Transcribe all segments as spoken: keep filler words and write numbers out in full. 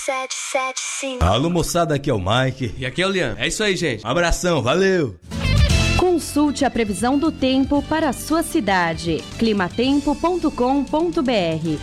sete sete cinco. Alô, moçada, aqui é o Mike. E aqui é o Lian. É isso aí, gente. Um abração, valeu! Consulte a previsão do tempo para a sua cidade. climatempo ponto com ponto br.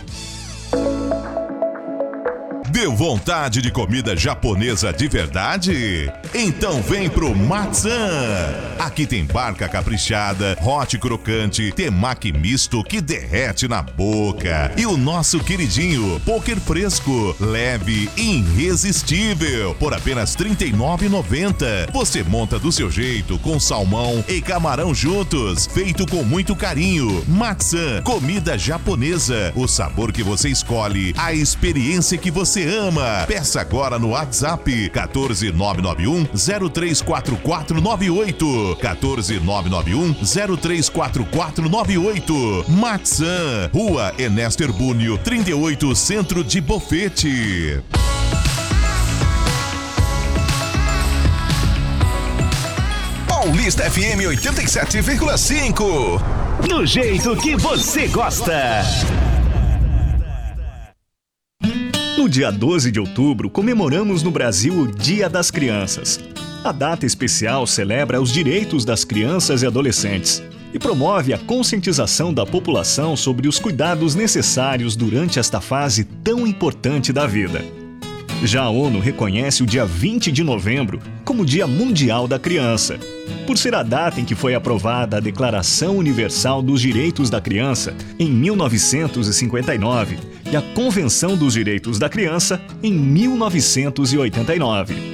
Deu vontade de comida japonesa de verdade? Então vem pro Matzan! Aqui tem barca caprichada, hot crocante, temaki misto que derrete na boca. E o nosso queridinho, poker fresco, leve e irresistível, por apenas trinta e nove reais e noventa centavos. Você monta do seu jeito, com salmão e camarão juntos, feito com muito carinho. Matzan, comida japonesa, o sabor que você escolhe, a experiência que você ama. Peça agora no WhatsApp quatorze nove nove um zero três quatro quatro nove oito. quatorze nove nove um zero três quatro quatro nove oito. Matzan, Rua Ernesto Herbúnio, trinta e oito, Centro de Bofete. Paulista F M oitenta e sete vírgula cinco. Do jeito que você gosta. No dia doze de outubro, comemoramos no Brasil o Dia das Crianças. A data especial celebra os direitos das crianças e adolescentes e promove a conscientização da população sobre os cuidados necessários durante esta fase tão importante da vida. Já a ONU reconhece o dia vinte de novembro como Dia Mundial da Criança, por ser a data em que foi aprovada a Declaração Universal dos Direitos da Criança em mil novecentos e cinquenta e nove e a Convenção dos Direitos da Criança em mil novecentos e oitenta e nove.